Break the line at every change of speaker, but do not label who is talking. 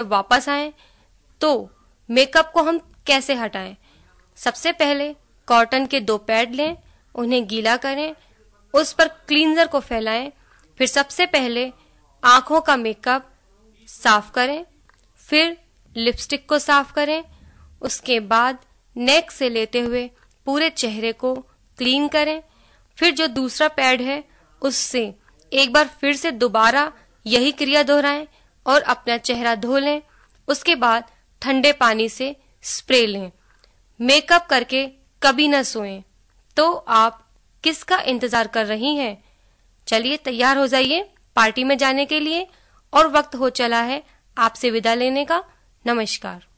वापस आएं तो मेकअप को हम कैसे हटाएं। सबसे पहले कॉटन के 2 पैड लें, उन्हें गीला करें, उस पर क्लींजर को फैलाएं। फिर सबसे पहले आंखों का मेकअप साफ करें, फिर लिपस्टिक को साफ करें, उसके बाद नेक से लेते हुए पूरे चेहरे को क्लीन करें। फिर जो दूसरा पैड है उससे एक बार फिर से दोबारा यही क्रिया दोहराएं और अपना चेहरा धो लें। उसके बाद ठंडे पानी से स्प्रे लें। मेकअप करके कभी न सोएं। तो आप किसका इंतजार कर रही हैं? चलिए तैयार हो जाइए पार्टी में जाने के लिए और वक्त हो चला है आपसे विदा लेने का। नमस्कार।